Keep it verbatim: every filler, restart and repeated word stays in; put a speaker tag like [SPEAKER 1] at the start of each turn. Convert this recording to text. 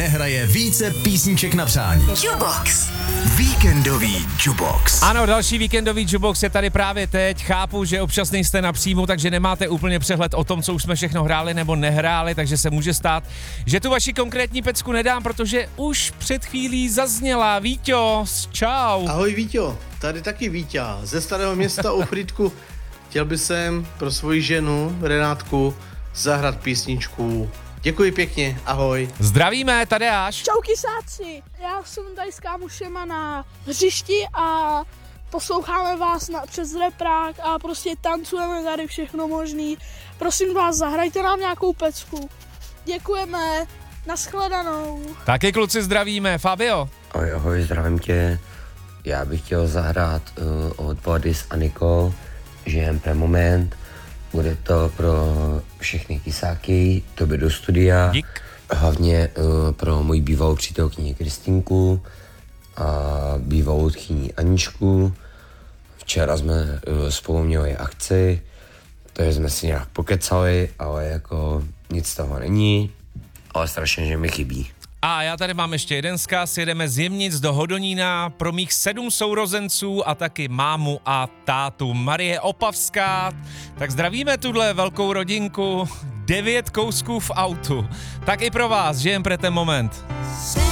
[SPEAKER 1] nehraje více písniček na přání.
[SPEAKER 2] Jubox.
[SPEAKER 1] Víkendový Jubox.
[SPEAKER 3] Ano, další víkendový Jubox je tady právě teď. Chápu, že občas nejste na příjmu, takže nemáte úplně přehled o tom, co už jsme všechno hráli nebo nehráli, takže se může stát, že tu vaši konkrétní pecku nedám, protože už před chvílí zazněla. Víťo, čau.
[SPEAKER 4] Ahoj Víťo, tady taky Víťa ze Starého Města u Frýdku. Chtěl bych sem pro svoji ženu Renátku zahrát písničku. Děkuji pěkně, ahoj.
[SPEAKER 3] Zdravíme, Tadeáš.
[SPEAKER 5] Čau kysáci, já jsem tady s kámošema na hřišti a posloucháme vás na, přes reprák a prostě tancujeme tady všechno možný. Prosím vás, zahrajte nám nějakou pecku. Děkujeme, nashledanou.
[SPEAKER 3] Taky kluci zdravíme, Fabio.
[SPEAKER 6] Ahoj, ahoj, zdravím tě. Já bych chtěl zahrát uh, od Vody s Anikou, Žijem pre moment. Bude to pro všechny kysáky, tobě do studia.
[SPEAKER 3] Dík.
[SPEAKER 6] Hlavně uh, pro moji bývalou přítelkyni Kristinku a bývalou tchýni Aničku. Včera jsme uh, spolu měli akci, takže jsme si nějak pokecali, ale jako nic z toho není, ale strašně, že mi chybí.
[SPEAKER 3] A já tady mám ještě jeden zkaz, jedeme z Jemnic do Hodonína pro mých sedm sourozenců a taky mámu a tátu. Marie Opavská, tak zdravíme tuhle velkou rodinku, devět kousků v autu. Tak i pro vás, žijem pre ten moment.